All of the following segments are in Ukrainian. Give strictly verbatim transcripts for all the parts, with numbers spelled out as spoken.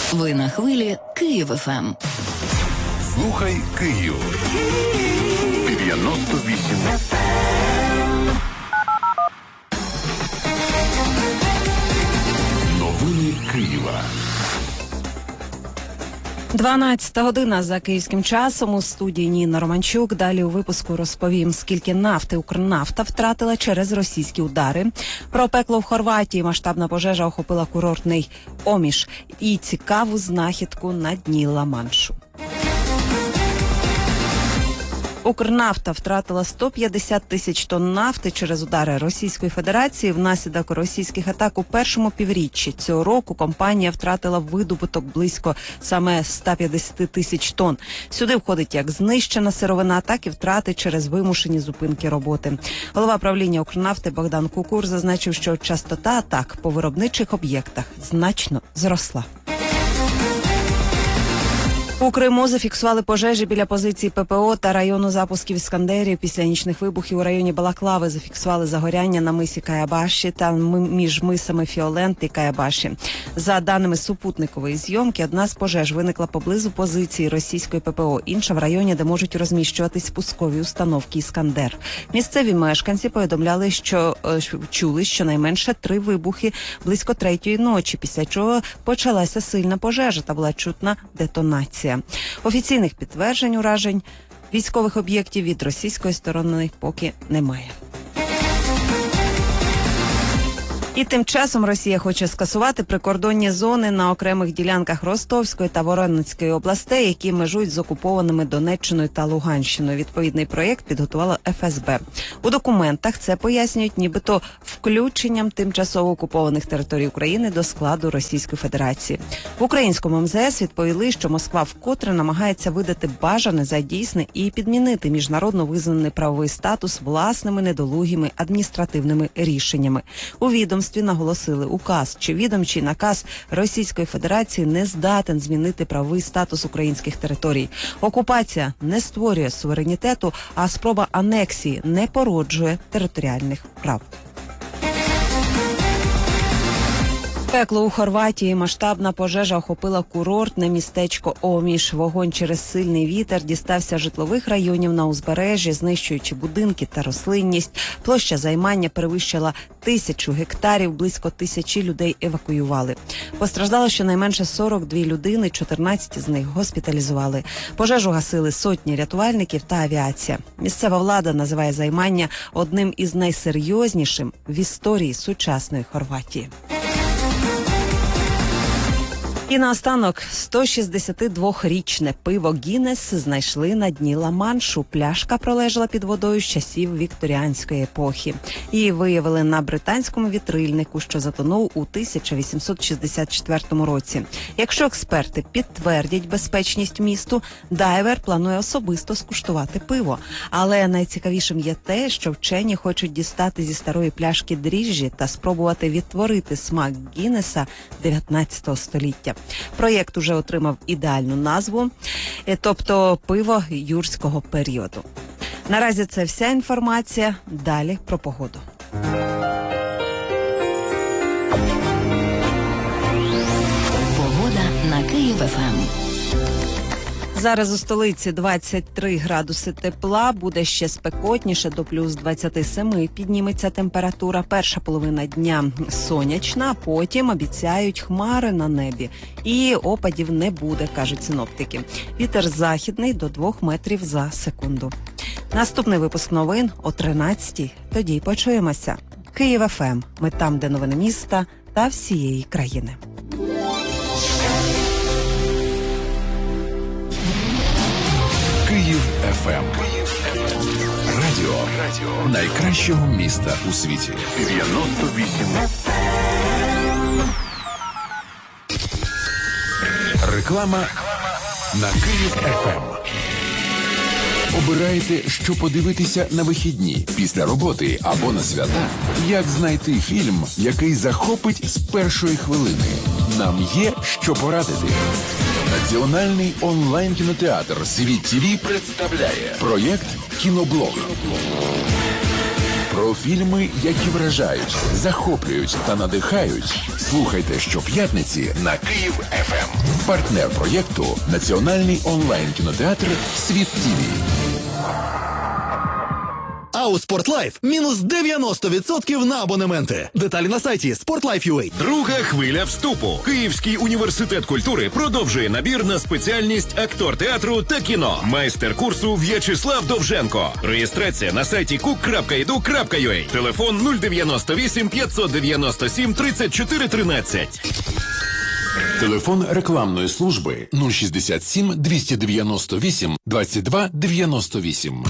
Ви на хвилі Київ-ФМ. Слухай Київ. дев'яносто вісім еф ем. Новини Києва. дванадцята година за київським часом. У студії Ніна Романчук. Далі у випуску розповім, скільки нафти Укрнафта втратила через російські удари. Про пекло в Хорватії. Масштабна пожежа охопила курортний Оміш. І цікаву знахідку на дні Ла-Маншу. Укрнафта втратила сто п'ятдесят тисяч тонн нафти через удари Російської Федерації. Внаслідок російських атак у першому півріччі цього року компанія втратила видобуток близько саме сто п'ятдесят тисяч тонн. Сюди входить як знищена сировина, так і втрати через вимушені зупинки роботи. Голова правління Укрнафти Богдан Кукур зазначив, що частота атак по виробничих об'єктах значно зросла. У Криму зафіксували пожежі біля позиції ППО та району запусків «Іскандерів». Після нічних вибухів у районі Балаклави зафіксували загоряння на мисі Каябаші та між мисами Фіолент і Каябаші. За даними супутникової зйомки, одна з пожеж виникла поблизу позиції російської ППО, інша в районі, де можуть розміщуватись пускові установки «Іскандер». Місцеві мешканці повідомляли, що е, чули щонайменше три вибухи близько третьої ночі, після чого почалася сильна пожежа та була чутна детонація. Офіційних підтверджень уражень військових об'єктів від російської сторони поки немає. І тим часом Росія хоче скасувати прикордонні зони на окремих ділянках Ростовської та Воронезької областей, які межують з окупованими Донеччиною та Луганщиною. Відповідний проєкт підготувала еф ес бе. У документах це пояснюють нібито включенням тимчасово окупованих територій України до складу Російської Федерації. В українському ем зе ес відповіли, що Москва вкотре намагається видати бажане за дійсне і підмінити міжнародно визнаний правовий статус власними недолугими адміністративними рішеннями. У відомстві наголосили, указ чи відомчий наказ Російської Федерації не здатен змінити правовий статус українських територій. Окупація не створює суверенітету, а спроба анексії не породжує територіальних прав. Пекло у Хорватії. Масштабна пожежа охопила курортне містечко Оміш. Вогонь через сильний вітер дістався житлових районів на узбережжі, знищуючи будинки та рослинність. Площа займання перевищила тисячу гектарів, близько тисячі людей евакуювали. Постраждало щонайменше сорок дві людини, чотирнадцять з них госпіталізували. Пожежу гасили сотні рятувальників та авіація. Місцева влада називає займання одним із найсерйознішим в історії сучасної Хорватії. І наостанок, сто шістдесятидвохрічне пиво «Гіннес» знайшли на дні Ла-Маншу. Пляшка пролежала під водою з часів вікторіанської епохи. Її виявили на британському вітрильнику, що затонув у тисяча вісімсот шістдесят четвертому році. Якщо експерти підтвердять безпечність місту, дайвер планує особисто скуштувати пиво. Але найцікавішим є те, що вчені хочуть дістати зі старої пляшки дріжджі та спробувати відтворити смак «Гіннеса» дев'ятнадцятого століття. Проєкт уже отримав ідеальну назву, тобто пиво юрського періоду. Наразі це вся інформація. Далі про погоду. Погода на Київ-ФМ. Зараз у столиці двадцять три градуси тепла, буде ще спекотніше, до плюс двадцять сім підніметься температура. Перша половина дня сонячна, потім обіцяють хмари на небі. І опадів не буде, кажуть синоптики. Вітер західний до двох метрів за секунду. Наступний випуск новин о тринадцятій. Тоді й почуємося. Київ-ФМ. Ми там, де новини міста та всієї країни. Київ еф ем. Радіо. Радіо найкращого міста у світі. дев'яносто вісім еф ем. Реклама на Київ еф ем. Обирайте, що подивитися на вихідні, після роботи або на свята. Як знайти фільм, який захопить з першої хвилини? Нам є що порадити. Національний онлайн-кінотеатр «Світ ТІВІ» представляє проєкт «Кіноблог». Про фільми, які вражають, захоплюють та надихають. Слухайте щоп'ятниці на Київ еф ем. Партнер проєкту – Національний онлайн-кінотеатр «Світ ТІВІ». А у Спортлайф мінус дев'яносто відсотків на абонементи. Деталі на сайті спортлайф крапка ю а. Друга хвиля вступу. Київський університет культури продовжує набір на спеціальність актор театру та кіно. Майстер курсу В'ячеслав Довженко. Реєстрація на сайті кук крапка і ді ю крапка ю а. Телефон нуль дев'яносто вісім п'ятсот дев'яносто сім тридцять чотири тринадцять. Телефон рекламної служби нуль шістдесят сім двісті дев'яносто вісім двадцять два дев'яносто вісім.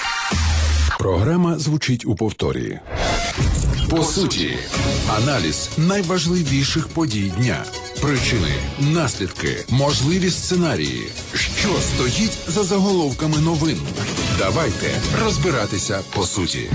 Програма звучить у повторі. По суті, аналіз найважливіших подій дня. Причини, наслідки, можливі сценарії. Що стоїть за заголовками новин? Давайте розбиратися по суті.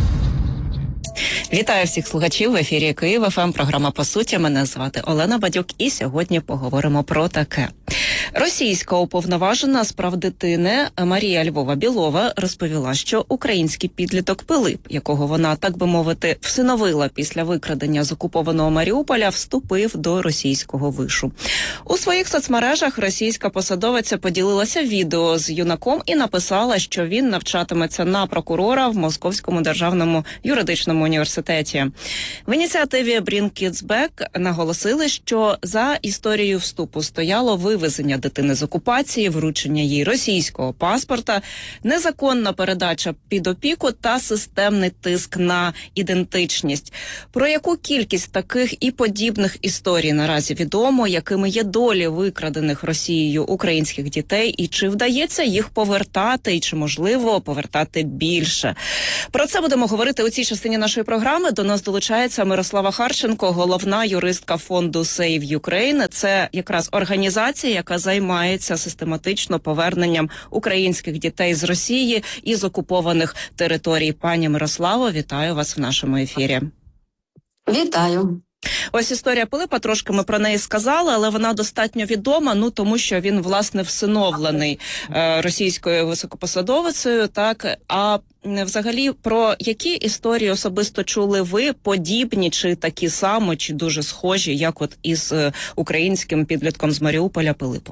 Вітаю всіх слухачів в ефірі Київ еф ем. Програма «По суті». Мене звати Олена Бадюк, і сьогодні поговоримо про таке. Російська уповноважена з прав дитини Марія Львова-Білова розповіла, що український підліток Пилип, якого вона, так би мовити, всиновила після викрадення з окупованого Маріуполя, вступив до російського вишу. У своїх соцмережах російська посадовиця поділилася відео з юнаком і написала, що він навчатиметься на прокурора в Московському державному юридичному університеті. В ініціативі Bring Kids Back наголосили, що за історією вступу стояло вивезення дитини з окупації, вручення їй російського паспорта, незаконна передача під опіку та системний тиск на ідентичність. Про яку кількість таких і подібних історій наразі відомо, якими є долі викрадених Росією українських дітей, і чи вдається їх повертати, і чи можливо повертати більше. Про це будемо говорити у цій частині нашої програми. До нас долучається Мирослава Харченко, головна юристка фонду Save Ukraine. Це якраз організація, яка займається систематично поверненням українських дітей з Росії і з окупованих територій. Пані Мирославо, вітаю вас в нашому ефірі. Вітаю. Ось історія Пилипа, трошки ми про неї сказали, але вона достатньо відома, ну тому що він, власне, всиновлений е, російською високопосадовицею, так, а взагалі про які історії особисто чули ви, подібні, чи такі само, чи дуже схожі, як от із е, українським підлітком з Маріуполя Пилипом?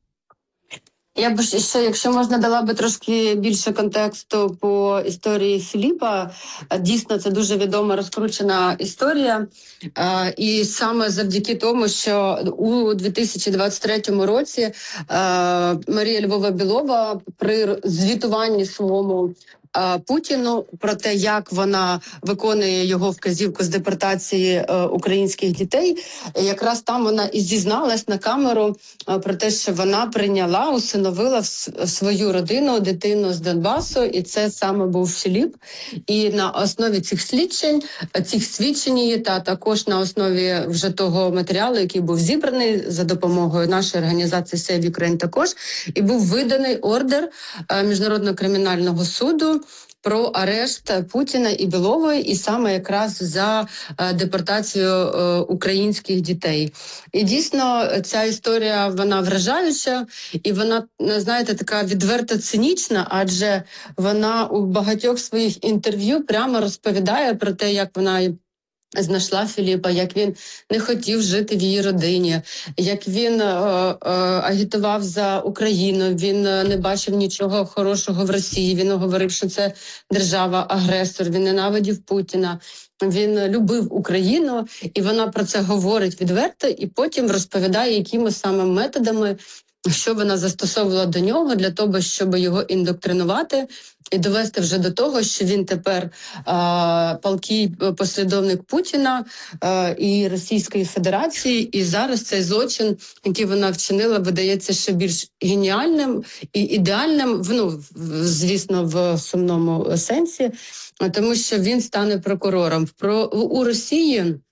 Я б ще, якщо можна, дала би трошки більше контексту по історії Філіпа. Дійсно, це дуже відома розкручена історія. І саме завдяки тому, що у дві тисячі двадцять третьому році Марія Львова-Білова при звітуванні своєму Путіну про те, як вона виконує його вказівку з депортації е, українських дітей, якраз там вона і зізналась на камеру е, про те, що вона прийняла, усиновила в, в свою родину дитину з Донбасу, і це саме був Філіп. І на основі цих слідчень, цих свідчень, та також на основі вже того матеріалу, який був зібраний за допомогою нашої організації Save Ukraine також, і був виданий ордер е, Міжнародного кримінального суду про арешт Путіна і Білової, і саме якраз за е, депортацію е, українських дітей. І дійсно ця історія, вона вражаюча, і вона, знаєте, така відверто цинічна, адже вона у багатьох своїх інтерв'ю прямо розповідає про те, як вона знайшла Філіпа, як він не хотів жити в її родині, як він е, е, агітував за Україну, він не бачив нічого хорошого в Росії, він говорив, що це держава-агресор, він ненавидів Путіна, він любив Україну, і вона про це говорить відверто, і потім розповідає, якими саме методами, що вона застосовувала до нього для того, щоб його індоктринувати і довести вже до того, що він тепер а, палкий послідовник Путіна а, і Російської Федерації. І зараз цей злочин, який вона вчинила, видається ще більш геніальним і ідеальним, ну, звісно, в сумному сенсі, тому що він стане прокурором. Про, у Росії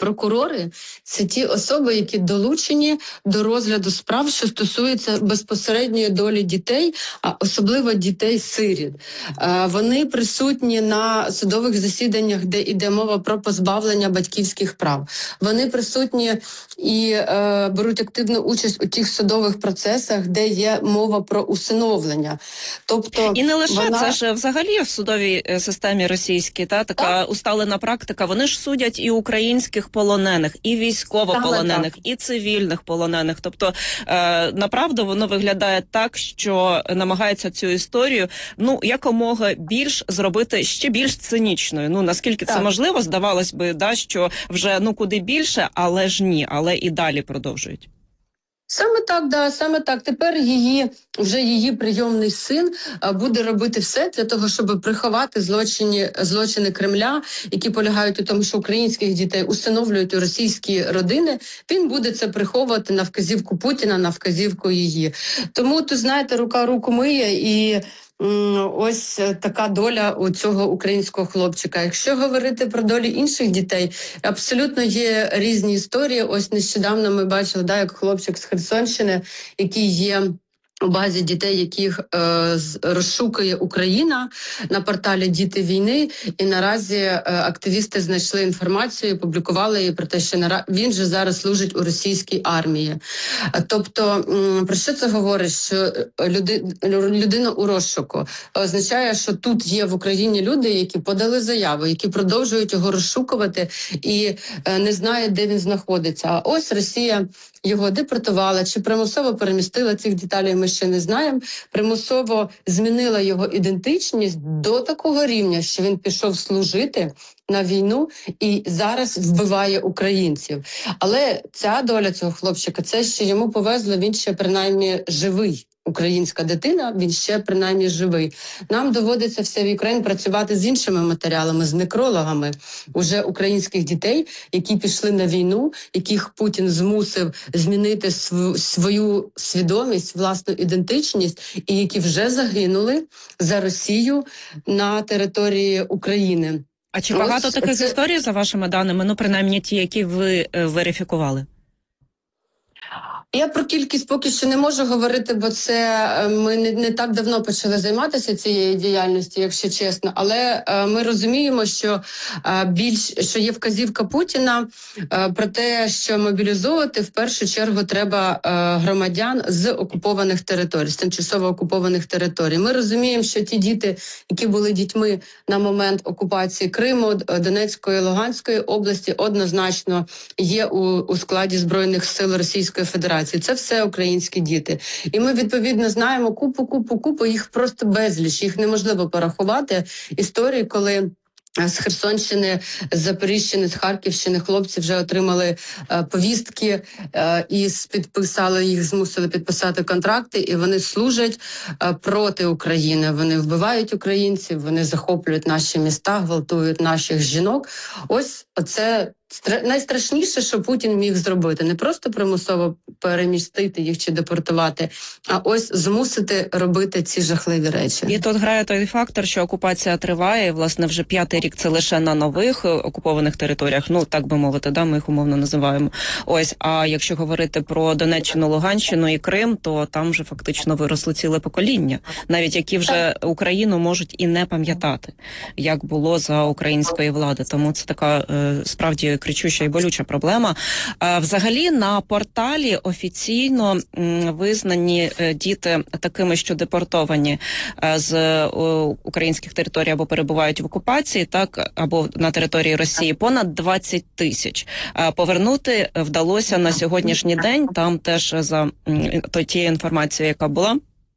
Прокурори – це ті особи, які долучені до розгляду справ, що стосуються безпосередньої долі дітей, а особливо дітей-сиріт. Вони присутні на судових засіданнях, де йде мова про позбавлення батьківських прав. Вони присутні і е, беруть активну участь у тих судових процесах, де є мова про усиновлення. Тобто, і не лише, вона... це ж взагалі в судовій системі російській, та, така так. усталена практика. Вони ж судять і українських полонених, і військовополонених, і цивільних полонених. Тобто, е, направду, воно виглядає так, що намагається цю історію, ну, якомога більш зробити ще більш цинічною. Ну, наскільки так. це можливо, здавалось би, да, що вже, ну, куди більше, але ж ні, але і далі продовжують. Саме так, да, саме так. Тепер її, вже її прийомний син буде робити все для того, щоб приховати злочини, злочини Кремля, які полягають у тому, що українських дітей усиновлюють у російські родини. Він буде це приховувати на вказівку Путіна, на вказівку її. Тому, тут, знаєте, рука руку миє, і ось така доля у цього українського хлопчика. Якщо говорити про долі інших дітей, абсолютно є різні історії. Ось нещодавно ми бачили, да, як хлопчик з Херсонщини, який є у базі дітей, яких е, розшукує Україна на порталі «Діти війни», і наразі е, активісти знайшли інформацію, публікували її про те, що нара... він же зараз служить у російській армії. Тобто, м, про що це говорить? Що люди... людина у розшуку означає, що тут є в Україні люди, які подали заяву, які продовжують його розшукувати і е, не знають, де він знаходиться. А ось Росія його депортувала чи примусово перемістила, цих деталей ми ще не знаємо, примусово змінила його ідентичність до такого рівня, що він пішов служити на війну і зараз вбиває українців. Але ця доля цього хлопчика, це що йому повезло, він ще принаймні живий. Українська дитина, він ще принаймні живий. Нам доводиться в Save Ukraine працювати з іншими матеріалами, з некрологами уже українських дітей, які пішли на війну, яких Путін змусив змінити св- свою свідомість, власну ідентичність, і які вже загинули за Росію на території України. А чи багато Ось таких це... історій, за вашими даними, ну принаймні ті, які ви е, верифікували? Я про кількість поки що не можу говорити, бо це ми не, не так давно почали займатися цією діяльністю, якщо чесно. Але е, ми розуміємо, що е, більш що є вказівка Путіна е, про те, що мобілізовувати в першу чергу треба е, громадян з окупованих територій, з тимчасово окупованих територій. Ми розуміємо, що ті діти, які були дітьми на момент окупації Криму, Донецької, Луганської області, однозначно є у, у складі Збройних сил Російської Федерації. Це все українські діти. І ми, відповідно, знаємо купу, купу, купу, їх просто безліч, їх неможливо порахувати. Історії, коли з Херсонщини, з Запоріжжя, з Харківщини хлопці вже отримали е, повістки е, і підписали їх, змусили підписати контракти, і вони служать е, проти України. Вони вбивають українців, вони захоплюють наші міста, гвалтують наших жінок. Ось оце найстрашніше, що Путін міг зробити. Не просто примусово перемістити їх чи депортувати, а ось змусити робити ці жахливі речі. І тут грає той фактор, що окупація триває, і, власне, вже п'ятий рік це лише на нових окупованих територіях, ну, так би мовити, да, ми їх умовно називаємо. Ось, а якщо говорити про Донеччину, Луганщину і Крим, то там вже фактично виросли ціле покоління, навіть які вже Україну можуть і не пам'ятати, як було за української влади. Тому це така, е, справді, кричуща і болюча проблема. Е, взагалі, на порталі офіційно м, визнані е, діти такими, що депортовані е, з е, українських територій або перебувають в окупації, так, або на території Росії, понад двадцять тисяч. Е, повернути вдалося на сьогоднішній день, там теж за м, тією інформацією, яка була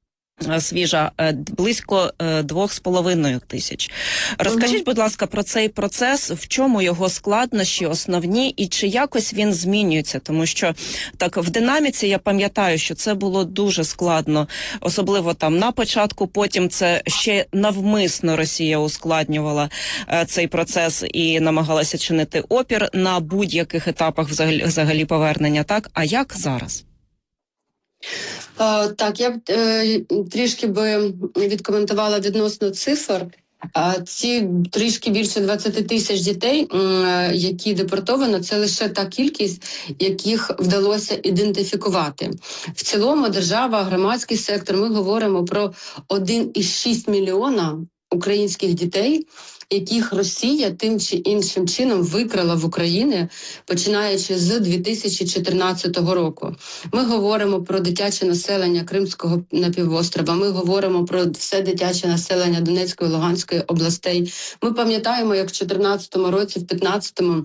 свіжа, близько двох з половиною тисяч. Розкажіть, будь ласка, про цей процес, в чому його складнощі основні і чи якось він змінюється? Тому що так в динаміці я пам'ятаю, що це було дуже складно, особливо там на початку, потім це ще навмисно Росія ускладнювала е, цей процес і намагалася чинити опір на будь-яких етапах взагалі, взагалі повернення. Так, а як зараз? Uh, так, я б е, трішки би відкоментувала відносно цифр. А ці трішки більше двадцять тисяч дітей, які депортовано, це лише та кількість, яких вдалося ідентифікувати. В цілому держава, громадський сектор, ми говоримо про один і шість мільйона українських дітей, яких Росія тим чи іншим чином викрала в Україні, починаючи з дві тисячі чотирнадцятого року. Ми говоримо про дитяче населення Кримського напівострова, ми говоримо про все дитяче населення Донецької, Луганської областей. Ми пам'ятаємо, як в чотирнадцятому році, в п'ятнадцятому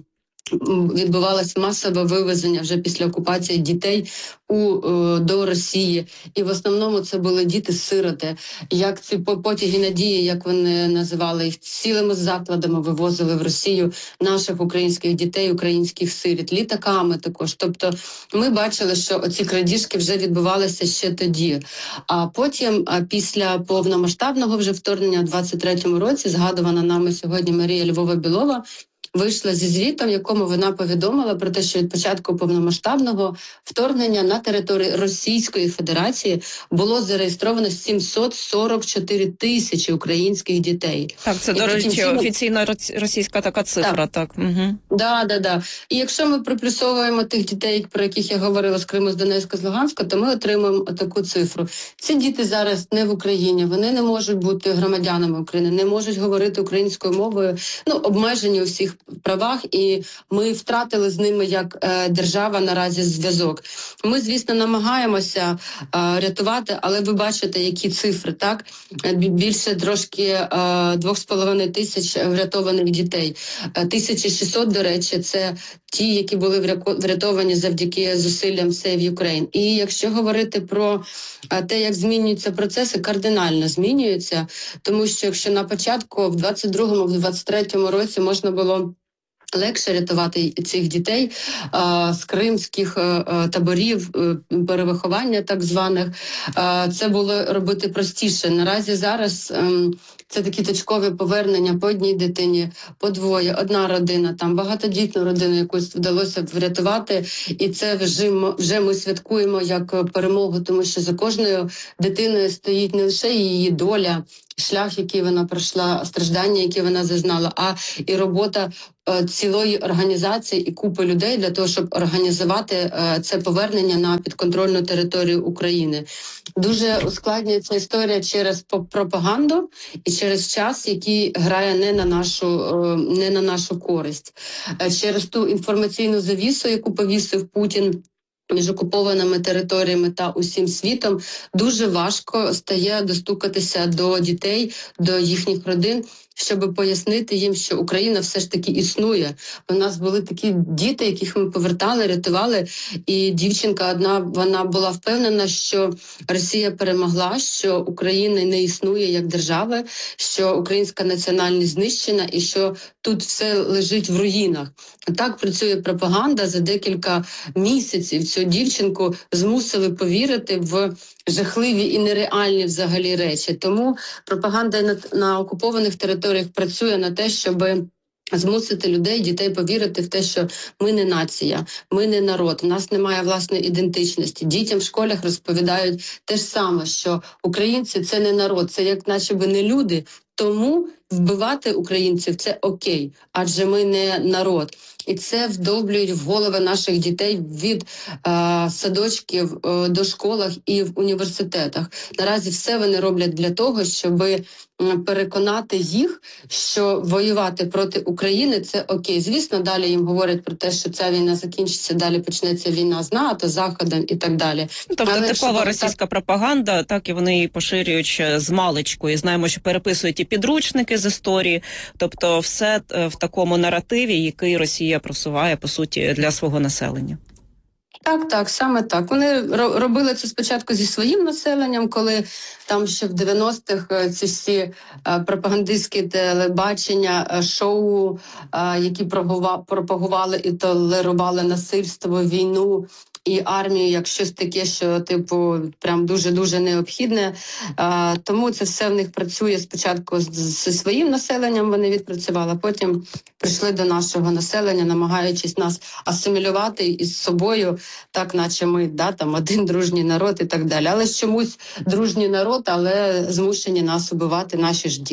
відбувалося масове вивезення вже після окупації дітей у, е, до Росії. І в основному це були діти-сироти. Як ці потяги надії, як вони називали їх, цілими закладами вивозили в Росію наших українських дітей, українських сиріт, літаками також. Тобто ми бачили, що оці крадіжки вже відбувалися ще тоді. А потім, після повномасштабного вже вторгнення у двадцять третьому році, згадувана нами сьогодні Марія Львова-Білова, вийшла зі звітом, в якому вона повідомила про те, що від початку повномасштабного вторгнення на території Російської Федерації було зареєстровано сімсот сорок чотири тисячі українських дітей. Так, це, до речі, чином... офіційна російська така цифра. Так, так. Угу. Да, да, да. І якщо ми приплюсовуємо тих дітей, про яких я говорила з Криму, з Донецька, з Луганська, то ми отримуємо таку цифру. Ці діти зараз не в Україні, вони не можуть бути громадянами України, не можуть говорити українською мовою, ну, обмежені у всіх правах, і ми втратили з ними як е, держава наразі зв'язок. Ми, звісно, намагаємося е, рятувати, але ви бачите, які цифри, так? Більше трошки е, двох з половиною тисяч врятованих дітей. Е, тисяча шістсот, до речі, це ті, які були врятовані завдяки зусиллям Save Ukraine. І якщо говорити про е, те, як змінюються процеси, кардинально змінюються, тому що якщо на початку, в двадцять другому, в двадцять третьому році можна було легше рятувати цих дітей а, з кримських а, таборів, а, перевиховання так званих. А, це було робити простіше. Наразі зараз а, це такі точкові повернення по одній дитині, по двоє, одна родина, там багатодітну родину якусь вдалося врятувати. І це вже, вже ми святкуємо як перемогу, тому що за кожною дитиною стоїть не лише її доля, шлях, який вона пройшла, страждання, які вона зазнала, а і робота е, цілої організації і купи людей для того, щоб організувати е, це повернення на підконтрольну територію України. Дуже ускладнюється історія через пропаганду і через час, який грає не на нашу, е, не на нашу користь. Е, через ту інформаційну завісу, яку повісив Путін між окупованими територіями та усім світом, дуже важко стає достукатися до дітей, до їхніх родин, щоб пояснити їм, що Україна все ж таки існує. У нас були такі діти, яких ми повертали, рятували, і дівчинка одна, вона була впевнена, що Росія перемогла, що Україна не існує як держава, що українська національність знищена і що тут все лежить в руїнах. Так працює пропаганда. За декілька місяців цю дівчинку змусили повірити в жахливі і нереальні взагалі речі. Тому пропаганда на, на окупованих територіях працює на те, щоб змусити людей, дітей повірити в те, що ми не нація, ми не народ, у нас немає власної ідентичності. Дітям в школах розповідають те ж саме, що українці – це не народ, це як наче би не люди, тому вбивати українців – це окей, адже ми не народ. І це вдовблюють в голови наших дітей від е, садочків е, до школах і в університетах. Наразі все вони роблять для того, щоб переконати їх, що воювати проти України – це окей. Звісно, далі їм говорять про те, що ця війна закінчиться, далі почнеться війна з НАТО, Заходом і так далі. Тобто але типова російська так... пропаганда, так і вони її поширюють з маличку. І знаємо, що переписують і підручники з історії. Тобто все в такому наративі, який Росія просуває, по суті, для свого населення. Так, так, саме так. Вони робили це спочатку зі своїм населенням, коли там ще в дев'яностих ці всі пропагандистські телебачення, шоу, які пропагували і толерували насильство, війну і армію як щось таке, що, типу, прям дуже-дуже необхідне. А, тому це все в них працює спочатку зі своїм населенням, вони відпрацювали, а потім прийшли до нашого населення, намагаючись нас асимілювати із собою, так наче ми, да, там, один дружній народ і так далі. Але чомусь дружній народ, але змушені нас убивати наші ж діти.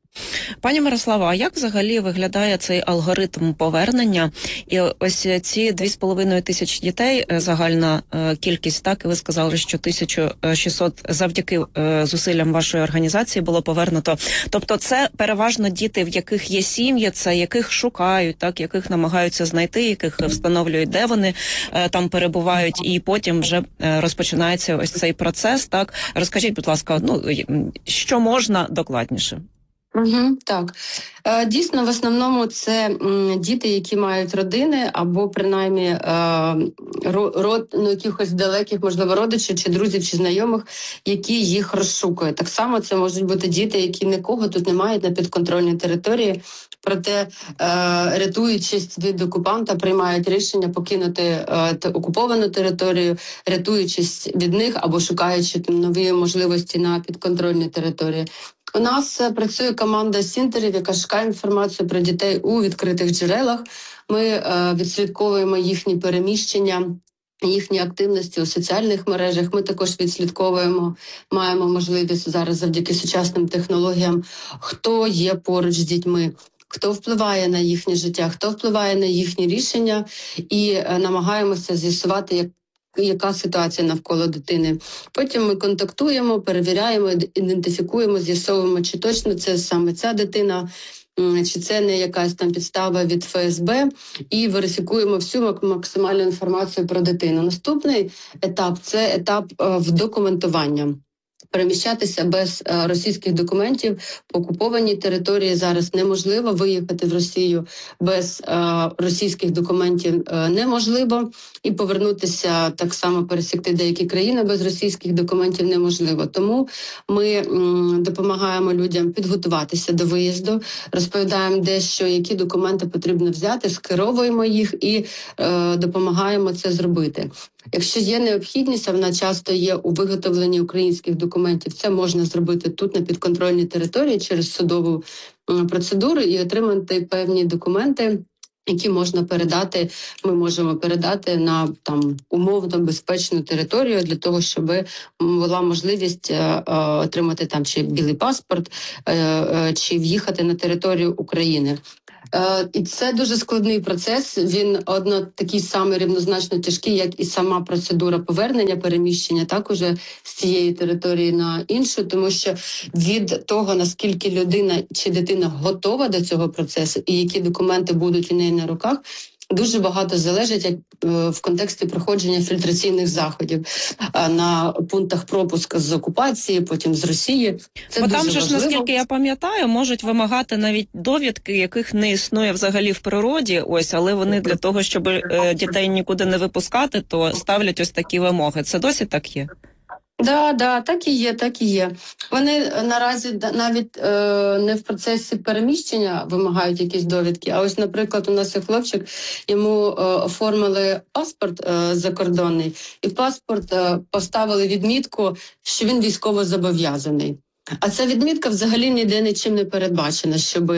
Пані Мирослава, а як взагалі виглядає цей алгоритм повернення? І ось ці дві з половиною тисячі дітей, загальна е, кількість, так, і ви сказали, що тисяча шістсот завдяки е, зусиллям вашої організації було повернуто. Тобто це переважно діти, в яких є сім'ї, це яких шукають, так, яких намагаються знайти, яких встановлюють, де вони е, там перебувають, і потім вже е, розпочинається ось цей процес, так? Розкажіть, будь ласка, ну, що можна докладніше? Угу, так, е, дійсно, в основному це м, діти, які мають родини, або принаймні е, род, ну, якихось далеких, можливо, родичів, чи друзів, чи знайомих, які їх розшукують. Так само це можуть бути діти, які нікого тут не мають на підконтрольній території, проте, е, рятуючись від окупанта, приймають рішення покинути е, окуповану територію, рятуючись від них або шукаючи там нові можливості на підконтрольній території. У нас працює команда сінтерів, яка шукає інформацію про дітей у відкритих джерелах. Ми е, відслідковуємо їхні переміщення, їхні активності у соціальних мережах. Ми також відслідковуємо, маємо можливість зараз завдяки сучасним технологіям, хто є поруч з дітьми, хто впливає на їхнє життя, хто впливає на їхні рішення, і е, намагаємося з'ясувати, як яка ситуація навколо дитини. Потім ми контактуємо, перевіряємо, ідентифікуємо, з'ясовуємо, чи точно це саме ця дитина, чи це не якась там підстава від Ф С Б, і верифікуємо всю максимальну інформацію про дитину. Наступний етап – це етап вдокументування. Переміщатися без е, російських документів по окупованій території зараз неможливо. Виїхати в Росію без е, російських документів е, неможливо. І повернутися, так само пересікти деякі країни без російських документів неможливо. Тому ми м, допомагаємо людям підготуватися до виїзду, розповідаємо, де що, які документи потрібно взяти, скеровуємо їх і е, допомагаємо це зробити. Якщо є необхідність, а вона часто є у виготовленні українських документів, це можна зробити тут, на підконтрольній території, через судову процедуру і отримати певні документи, які можна передати, ми можемо передати на там умовно безпечну територію для того, щоб була можливість е, е, отримати там чи білий паспорт, е, е, чи в'їхати на територію України. Е, і це дуже складний процес, він одно такий самий рівнозначно тяжкий, як і сама процедура повернення, переміщення також з цієї території на іншу, тому що від того, наскільки людина чи дитина готова до цього процесу і які документи будуть у неї на руках, дуже багато залежить як, е, в контексті проходження фільтраційних заходів е, на пунктах пропуску з окупації, потім з Росії. Це Бо дуже там же ж, важливо. наскільки я пам'ятаю, можуть вимагати навіть довідки, яких не існує взагалі в природі, ось, але вони для того, щоб е, дітей нікуди не випускати, то ставлять ось такі вимоги. Це досі так є? Да, да, так і є, так і є. Вони наразі навіть е, не в процесі переміщення вимагають якісь довідки. А ось, наприклад, у нас є хлопчик, йому е, оформили паспорт е, закордонний, і паспорт е, поставили відмітку, що він військово зобов'язаний. А ця відмітка взагалі ніде нічим не передбачена, щоб,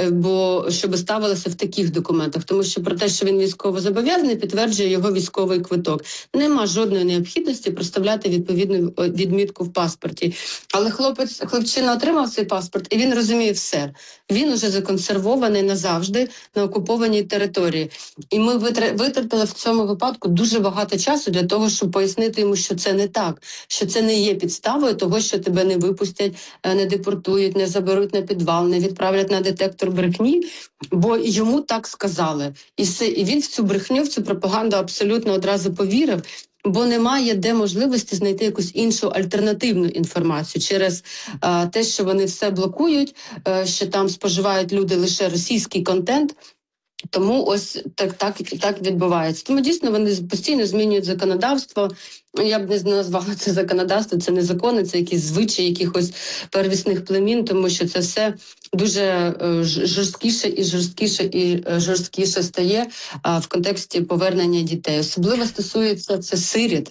бо, щоб ставилося в таких документах. Тому що про те, що він військово зобов'язаний, підтверджує його військовий квиток. Нема жодної необхідності проставляти відповідну відмітку в паспорті. Але хлопець, хлопчина отримав цей паспорт, і він розуміє все. Він уже законсервований назавжди на окупованій території. І ми витратили в цьому випадку дуже багато часу для того, щоб пояснити йому, що це не так, що це не є підставою того, що тебе не випустять, не депортують, не заберуть на підвал, не відправлять на детектор брехні, бо йому так сказали. І все, і він в цю брехню, в цю пропаганду абсолютно одразу повірив, бо немає де можливості знайти якусь іншу альтернативну інформацію через а, те, що вони все блокують, а, що там споживають люди лише російський контент. Тому ось так, так, так відбувається. Тому дійсно вони постійно змінюють законодавство. Я б не назвала це законодавство, це не закони, це якісь звичаї якихось первісних племін, тому що це все дуже е, жорсткіше і жорсткіше і жорсткіше стає а, в контексті повернення дітей. Особливо стосується це сиріт.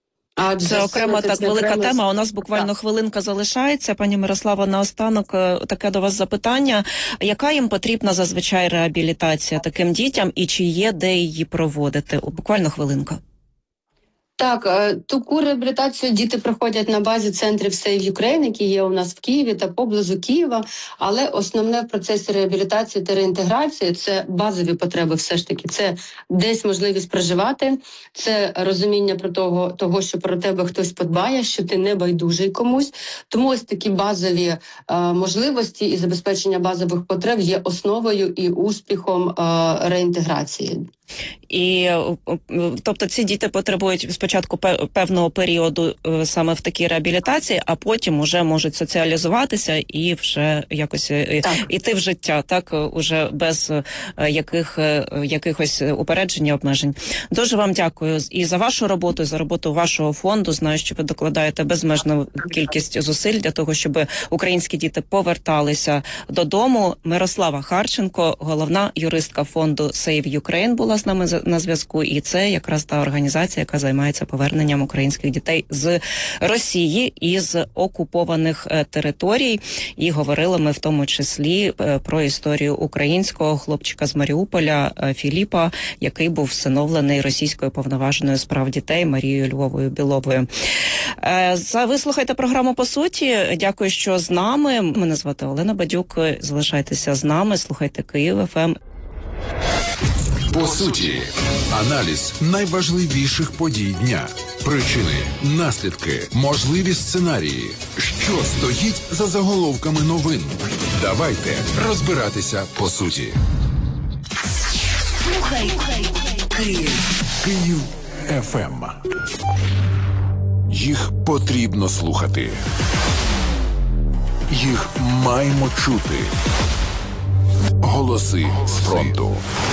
А це окрема так велика окремо... тема. У нас буквально так. хвилинка залишається. Пані Мирослава, наостанок таке до вас запитання. Яка їм потрібна зазвичай реабілітація таким дітям і чи є де її проводити? Буквально хвилинка. Так, е, таку реабілітацію діти проходять на базі центрів Save Ukraine, які є у нас в Києві та поблизу Києва, але основне в процесі реабілітації та реінтеграції – це базові потреби все ж таки. Це десь можливість проживати, це розуміння про того, того, що про тебе хтось подбає, що ти не байдужий комусь. Тому ось такі базові е, можливості і забезпечення базових потреб є основою і успіхом е, реінтеграції. І, тобто, ці діти потребують спочатку певного періоду саме в такій реабілітації, а потім вже можуть соціалізуватися і вже якось так. іти в життя, так, уже без яких, якихось упереджень і обмежень. Дуже вам дякую і за вашу роботу, і за роботу вашого фонду. Знаю, що ви докладаєте безмежну кількість зусиль для того, щоб українські діти поверталися додому. Мирослава Харченко, головна юристка фонду Save Ukraine, була з нами на зв'язку, і це якраз та організація, яка займається поверненням українських дітей з Росії і з окупованих територій. І говорили ми в тому числі про історію українського хлопчика з Маріуполя Філіпа, який був всиновлений російською повноваженою з прав дітей Марією Львовою Біловою. За ви слухаєте програму «По суті». Дякую, що з нами. Мене звати Олена Бадюк. Залишайтеся з нами, слухайте Київ еф ем. По суті, аналіз найважливіших подій дня, причини, наслідки, можливі сценарії, що стоїть за заголовками новин. Давайте розбиратися по суті. Слухай Київ. Київ еф ем. Їх потрібно слухати. Їх маємо чути. Голоси з фронту.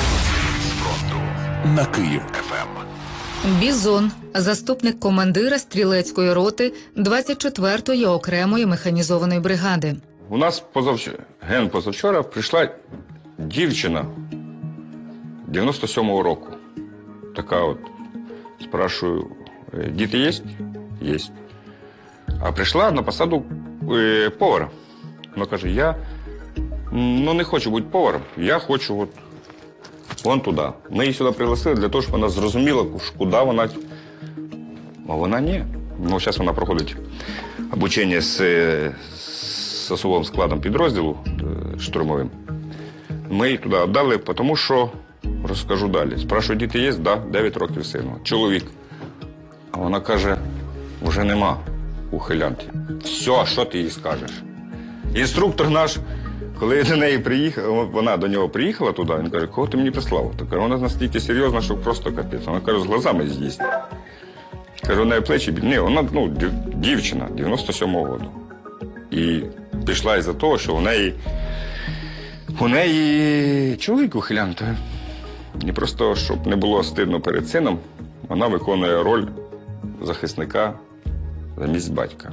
На Київ еф ем. Бізон, заступник командира стрілецької роти двадцять четвертої окремої механізованої бригади. У нас позавчора, ген позавчора прийшла дівчина дев'яносто сьомого року. Така от, спрашую, діти є? Є. А прийшла на посаду е, повара. Вона каже, я ну, не хочу бути поваром, я хочу от вон туди. Ми її сюди пригласили для того, щоб вона зрозуміла, куди вона. А вона ні. Ну, зараз вона проходить обучення з, з особовим складом підрозділу штурмовим. Ми її туди віддали, тому що, розкажу далі. Спрашую, діти є? Да, дев'ять років сину. Чоловік. А вона каже, вже нема ухилянки. Все, що ти їй скажеш? Інструктор наш, коли до неї приїхав, вона до нього приїхала туди, він каже, кого ти мені прислав? Так вона настільки серйозна, що просто капець. Вона каже, з глазами з'їсть. Каже, у неї плечі біль. Ні, вона, ну, дівчина дев'яносто сьомого року. І пішла із-за того, що у неї, у неї чоловік ухилянт. І просто, щоб не було стидно перед сином, вона виконує роль захисника замість батька.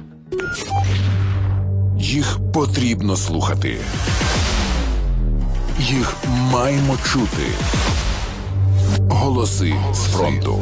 Їх потрібно слухати. Їх маємо чути. Голоси з фронту.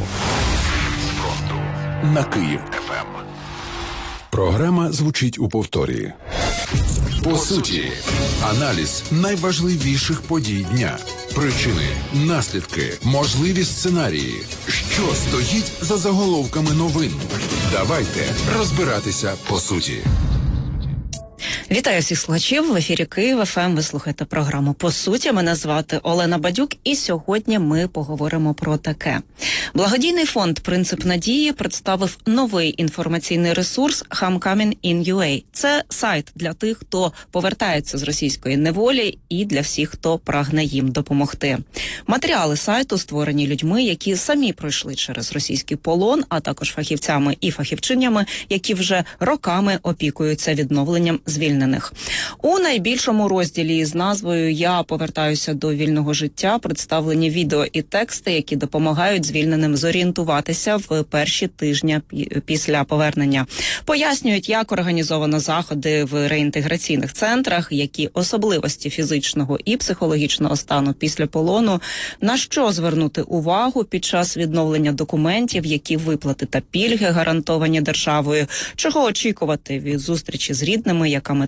На Київ еф ем. Програма звучить у повторі. По суті, аналіз найважливіших подій дня, причини, наслідки, можливі сценарії, що стоїть за заголовками новин. Давайте розбиратися по суті. Вітаю всіх слухачів. В ефірі Київ еф ем. Ви слухаєте програму «По суті». Мене звати Олена Бадюк, і сьогодні ми поговоримо про таке. Благодійний фонд «Принцип надії» представив новий інформаційний ресурс «Homecoming in ю ей». Це сайт для тих, хто повертається з російської неволі, і для всіх, хто прагне їм допомогти. Матеріали сайту створені людьми, які самі пройшли через російський полон, а також фахівцями і фахівчинями, які вже роками опікуються відновленням звільнених. У найбільшому розділі з назвою «Я повертаюся до вільного життя» представлені відео і тексти, які допомагають звільненим зорієнтуватися в перші тижні після повернення. Пояснюють, як організовано заходи в реінтеграційних центрах, які особливості фізичного і психологічного стану після полону, на що звернути увагу під час відновлення документів, які виплати та пільги гарантовані державою, чого очікувати від зустрічі з рідними, яка мета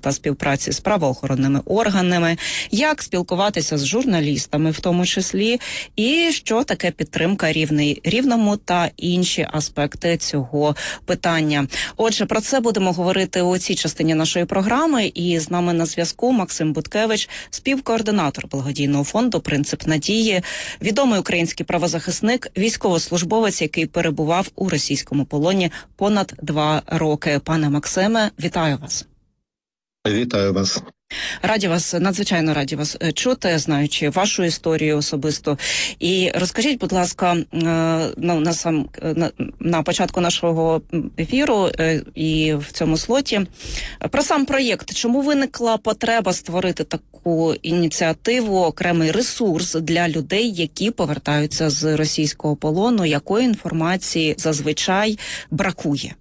та співпраці з правоохоронними органами, як спілкуватися з журналістами в тому числі, і що таке підтримка рівний рівному та інші аспекти цього питання. Отже, про це будемо говорити у цій частині нашої програми, і з нами на зв'язку Максим Буткевич, співкоординатор благодійного фонду «Принцип надії», відомий український правозахисник, військовослужбовець, який перебував у російському полоні понад два роки. Пане Максиме, вітаю вас. Вітаю вас. Раді вас, надзвичайно раді вас чути, знаючи вашу історію особисто. І розкажіть, будь ласка, ну, на, сам, на, на початку нашого ефіру і в цьому слоті про сам проєкт. Чому виникла потреба створити таку ініціативу, окремий ресурс для людей, які повертаються з російського полону? Якої інформації зазвичай бракує?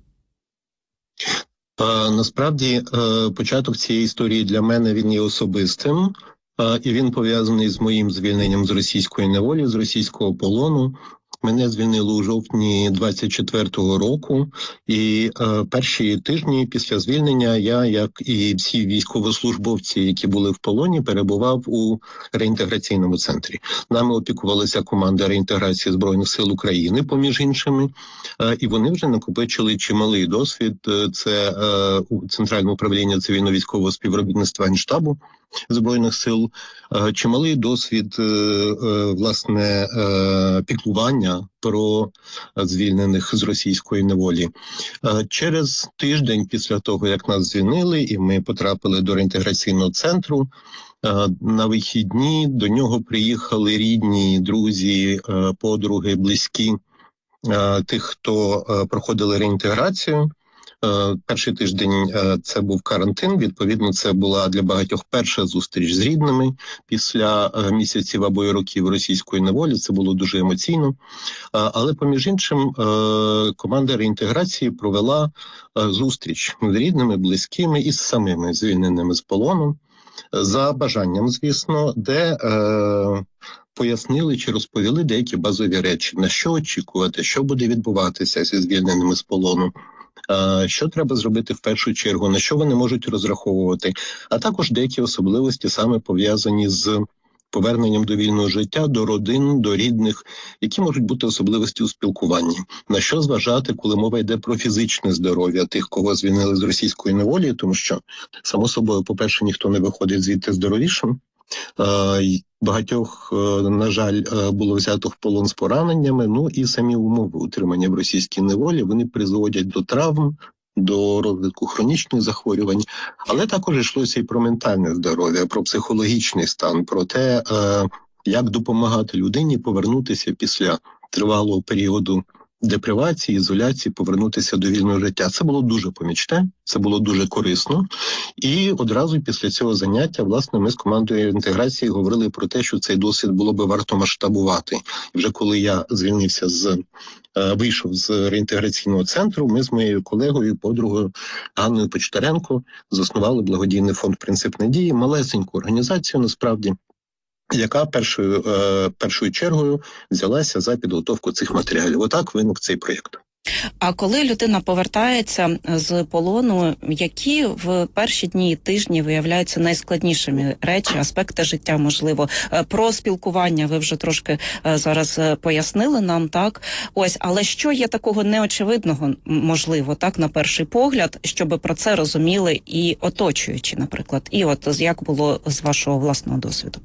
Насправді, початок цієї історії для мене він є особистим, і він пов'язаний з моїм звільненням з російської неволі, з російського полону. Мене звільнили у жовтні двадцять четвертого року, і е, перші тижні після звільнення я, як і всі військовослужбовці, які були в полоні, перебував у реінтеграційному центрі. Нами опікувалася команда реінтеграції Збройних сил України, поміж іншими, е, і вони вже накопичили чималий досвід. Це е, Центральне управління цивільно-військового співробітництва Генштабу Збройних сил, е, чималий досвід, е, е, власне, е, піклування про звільнених з російської неволі. Через тиждень після того, як нас звільнили, і ми потрапили до реінтеграційного центру, на вихідні до нього приїхали рідні, друзі, подруги, близькі тих, хто проходили реінтеграцію. Перший тиждень це був карантин, відповідно, це була для багатьох перша зустріч з рідними після місяців або й років російської неволі, це було дуже емоційно. Але, поміж іншим, команда реінтеграції провела зустріч з рідними, близькими і з самими звільненими з полону, за бажанням, звісно, де пояснили чи розповіли деякі базові речі, на що очікувати, що буде відбуватися зі звільненими з полону, що треба зробити в першу чергу, на що вони можуть розраховувати, а також деякі особливості саме пов'язані з поверненням до вільного життя, до родин, до рідних, які можуть бути особливості у спілкуванні. На що зважати, коли мова йде про фізичне здоров'я тих, кого звільнили з російської неволі, тому що, само собою, по-перше, ніхто не виходить звідти здоровішим. Багатьох, на жаль, було взято в полон з пораненнями, ну і самі умови утримання в російській неволі, вони призводять до травм, до розвитку хронічних захворювань, але також йшлося і про ментальне здоров'я, про психологічний стан, про те, як допомагати людині повернутися після тривалого періоду депривації, ізоляції, повернутися до вільного життя. Це було дуже помічне, це було дуже корисно. І одразу після цього заняття, власне, ми з командою інтеграції говорили про те, що цей досвід було би варто масштабувати. І вже коли я звільнився з, вийшов з реінтеграційного центру, ми з моєю колегою, подругою Ганною Почтаренко заснували благодійний фонд «Принцип надії», малесеньку організацію, насправді, яка першою, е, першою чергою взялася за підготовку цих матеріалів. Отак виник цей проєкт. А коли людина повертається з полону, які в перші дні і тижні виявляються найскладнішими речі, аспекти життя, можливо? Про спілкування ви вже трошки зараз пояснили нам, так? Ось, але що є такого неочевидного, можливо, так, на перший погляд, щоб про це розуміли і оточуючі, наприклад? І от як було з вашого власного досвіду?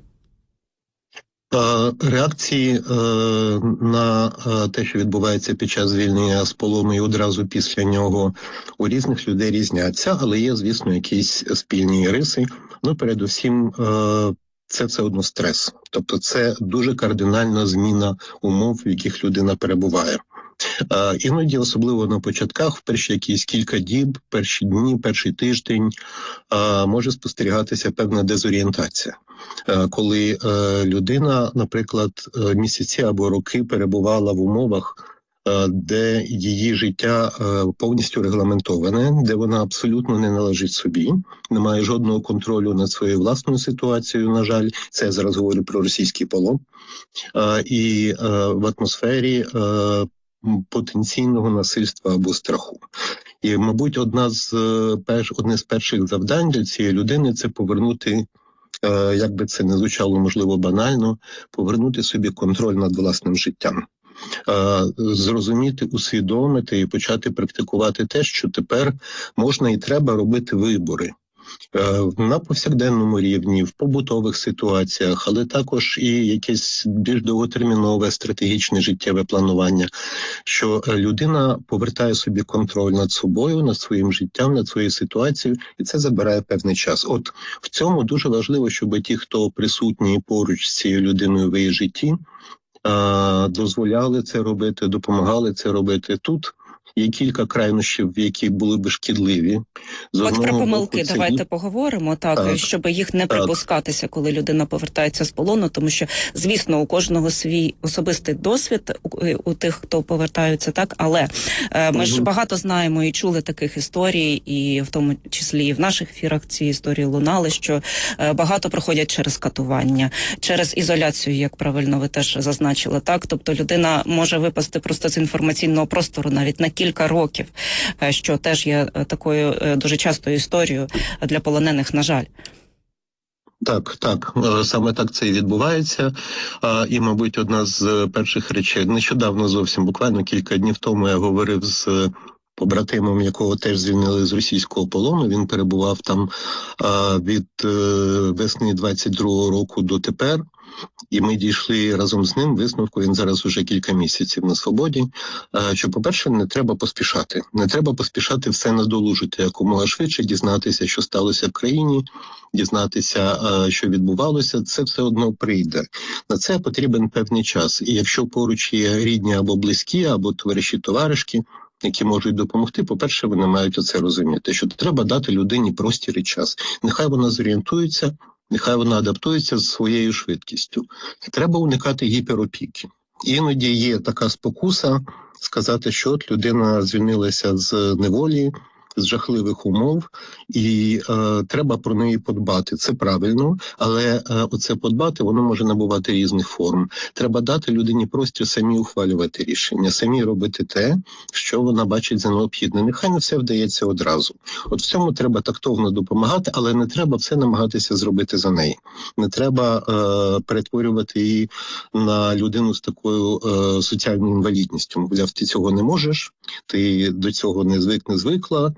Реакції на те, що відбувається під час звільнення з полону і одразу після нього, у різних людей різняться, але є, звісно, якісь спільні риси. Ну, передусім, це все одно стрес. Тобто це дуже кардинальна зміна умов, в яких людина перебуває. Іноді, особливо на початках, в перші якісь кілька діб, перші дні, перший тиждень, може спостерігатися певна дезорієнтація. Коли людина, наприклад, місяці або роки перебувала в умовах, де її життя повністю регламентоване, де вона абсолютно не належить собі, не має жодного контролю над своєю власною ситуацією, на жаль, це я зараз говорю про російський полон, і в атмосфері потенційного насильства або страху. І, мабуть, одна з перш, одне з перших завдань для цієї людини – це повернути, е, як би це не звучало, можливо, банально, повернути собі контроль над власним життям. Е, зрозуміти, усвідомити і почати практикувати те, що тепер можна і треба робити вибори. На повсякденному рівні, в побутових ситуаціях, але також і якесь більш довготермінове стратегічне життєве планування, що людина повертає собі контроль над собою, над своїм життям, над своєю ситуацією, і це забирає певний час. От в цьому дуже важливо, щоб ті, хто присутні поруч з цією людиною в її житті, дозволяли це робити, допомагали це робити. Тут є кілька крайнощів, які були би шкідливі. З От про помилки боку, давайте це... поговоримо, так, так, щоб їх не так. припускатися, коли людина повертається з полону, тому що, звісно, у кожного свій особистий досвід, у, у тих, хто повертаються, так, але е, ми угу. ж багато знаємо і чули таких історій, і в тому числі і в наших ефірах ці історії лунали, що е, багато проходять через катування, через ізоляцію, як правильно ви теж зазначили, так, тобто людина може випасти просто з інформаційного простору навіть на кілька років, що теж є такою дуже частою історією для полонених, на жаль. Так, так, саме так це і відбувається. І, мабуть, одна з перших речей, нещодавно зовсім, буквально кілька днів тому я говорив з побратимом, якого теж звільнили з російського полону. Він перебував там від весни двадцять другого року до тепер. І ми дійшли разом з ним висновку, він зараз уже кілька місяців на свободі, що, по-перше, не треба поспішати. Не треба поспішати все надолужити якомога швидше, дізнатися, що сталося в країні, дізнатися, що відбувалося, це все одно прийде. На це потрібен певний час. І якщо поруч є рідні або близькі, або товариші-товаришки, які можуть допомогти, по-перше, вони мають оце розуміти, що треба дати людині простір і час. Нехай вона зорієнтується, нехай вона адаптується з своєю швидкістю. Треба уникати гіперопіки. Іноді є така спокуса сказати, що от людина звільнилася з неволі, з жахливих умов, і е, треба про неї подбати. Це правильно, але е, оце подбати, воно може набувати різних форм. Треба дати людині простір самі ухвалювати рішення, самі робити те, що вона бачить за необхідне. Нехай не все вдається одразу. От в цьому треба тактовно допомагати, але не треба все намагатися зробити за неї. Не треба е, перетворювати її на людину з такою е, соціальною інвалідністю. Мовляв, ти цього не можеш, ти до цього не звик, не звикла.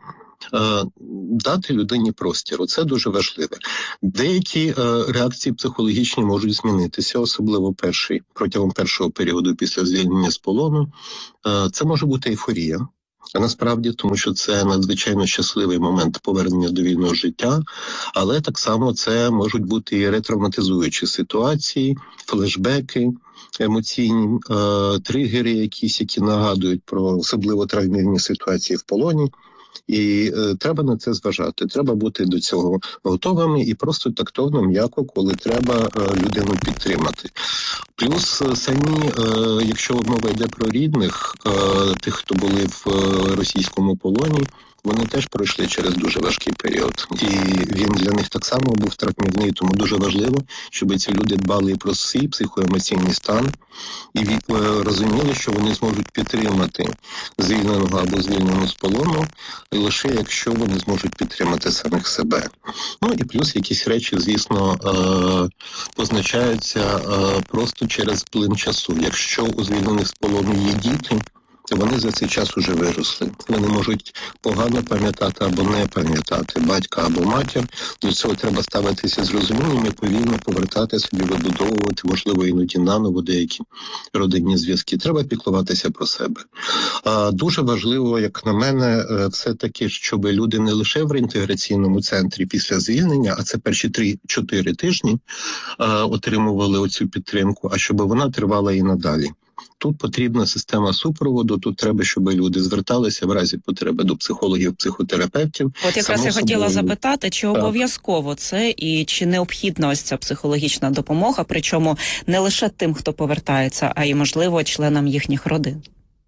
Дати людині простір. Це дуже важливо. Деякі е, реакції психологічні можуть змінитися, особливо перший, протягом першого періоду після звільнення з полону. Е, це може бути ейфорія. А насправді, тому що це надзвичайно щасливий момент повернення до вільного життя, але так само це можуть бути і ретравматизуючі ситуації, флешбеки, емоційні е, тригери якісь, які нагадують про особливо травмірні ситуації в полоні. І е, треба на це зважати, треба бути до цього готовими і просто тактовно, м'яко, коли треба е, людину підтримати. Плюс е, самі, е, якщо мова йде про рідних, е, тих, хто були в е, російському полоні, вони теж пройшли через дуже важкий період. І він для них так само був травмівний, тому дуже важливо, щоб ці люди дбали і про свій психоемоційний стан, і розуміли, що вони зможуть підтримати звільненого або звільненого з полону, лише якщо вони зможуть підтримати самих себе. Ну і плюс якісь речі, звісно, позначаються просто через плин часу. Якщо у звільнених з полону є діти, вони за цей час уже виросли. Вони можуть погано пам'ятати або не пам'ятати батька або матір. До цього треба ставитися з розумінням і повільно повертати собі, вибудовувати, можливо, іноді наново деякі родинні зв'язки. Треба піклуватися про себе. А дуже важливо, як на мене, все-таки, щоб люди не лише в реінтеграційному центрі після звільнення, а це перші три-чотири тижні, отримували оцю підтримку, а щоб вона тривала і надалі. Тут потрібна система супроводу, тут треба, щоб люди зверталися в разі потреби до психологів, психотерапевтів. От якраз я хотіла запитати, чи обов'язково це і чи необхідна ось ця психологічна допомога, причому не лише тим, хто повертається, а й, можливо, членам їхніх родин?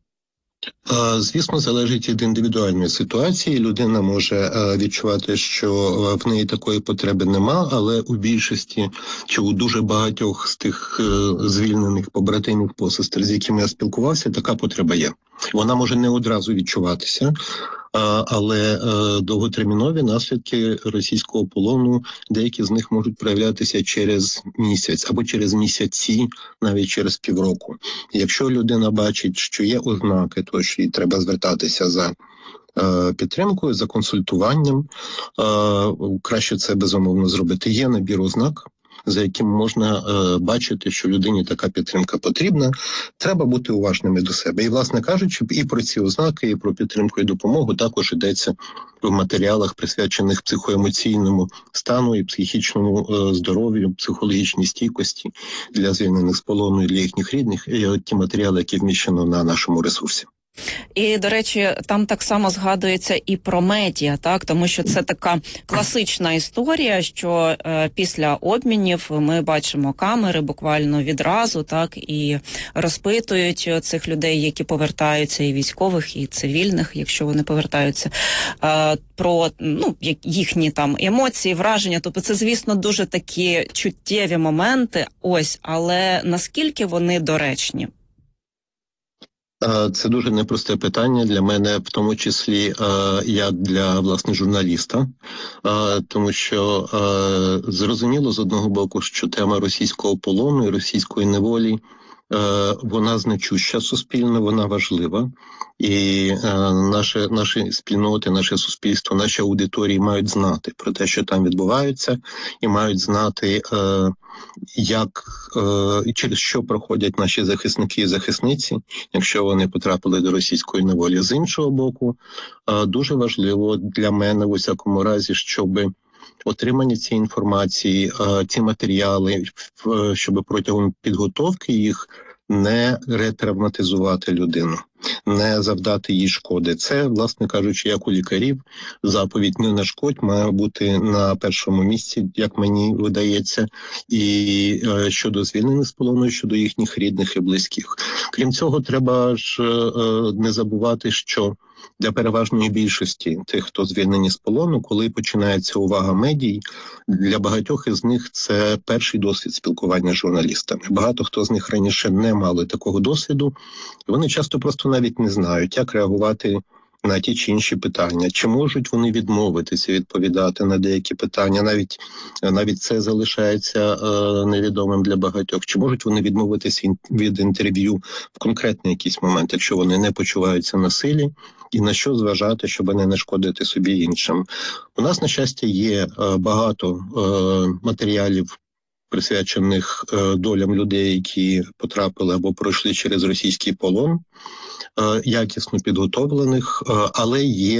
Звісно, залежить від індивідуальної ситуації. Людина може відчувати, що в неї такої потреби нема, але у більшості чи у дуже багатьох з тих звільнених побратимів, посестер, з якими я спілкувався, така потреба є. Вона може не одразу відчуватися, але довготермінові наслідки російського полону, деякі з них можуть проявлятися через місяць або через місяці, навіть через півроку. Якщо людина бачить, що є ознаки, то що їй треба звертатися за підтримкою, за консультуванням, краще це безумовно зробити. Є набір ознак, за яким можна е, бачити, що людині така підтримка потрібна. Треба бути уважними до себе. І, власне кажучи, і про ці ознаки, і про підтримку і допомогу також йдеться в матеріалах, присвячених психоемоційному стану і психічному е, здоров'ю, психологічній стійкості для звільнених з полону і для їхніх рідних. І от ті матеріали, які вміщено на нашому ресурсі. І, до речі, там так само згадується і про медіа, так, тому що це така класична історія, що е, після обмінів ми бачимо камери буквально відразу, так, і розпитують цих людей, які повертаються, і військових, і цивільних, якщо вони повертаються, е, про, ну, їхні там емоції, враження. Тобто це, звісно, дуже такі чуттєві моменти, ось, але наскільки вони доречні? Це дуже непросте питання для мене, в тому числі як для, власне, журналіста, тому що зрозуміло з одного боку, що тема російського полону і російської неволі, вона значуща суспільно, вона важлива. І е, наші, наші спільноти, наше суспільство, наші аудиторії мають знати про те, що там відбувається, і мають знати, е, як е, через що проходять наші захисники і захисниці, якщо вони потрапили до російської неволі. З іншого боку, е, дуже важливо для мене, в усякому разі, щоб отримання цієї інформації, е, ці матеріали, е, щоб протягом підготовки їх не ретравматизувати людину, не завдати їй шкоди. Це, власне кажучи, як у лікарів, заповідь «не нашкодь» має бути на першому місці, як мені видається, і е, щодо звільнених з полону, і щодо їхніх рідних і близьких. Крім цього, треба ж е, не забувати, що для переважної більшості тих, хто звільнені з полону, коли починається увага медій, для багатьох із них це перший досвід спілкування з журналістами. Багато хто з них раніше не мали такого досвіду, і вони часто просто навіть не знають, як реагувати на ті чи інші питання. Чи можуть вони відмовитися відповідати на деякі питання? Навіть, навіть це залишається е, невідомим для багатьох. Чи можуть вони відмовитися від інтерв'ю в конкретний якийсь момент, якщо вони не почуваються на силі? І на що зважати, щоб не нашкодити собі іншим? У нас, на щастя, є е, багато е, матеріалів, присвячених е, долям людей, які потрапили або пройшли через російський полон, е, якісно підготовлених, е, але є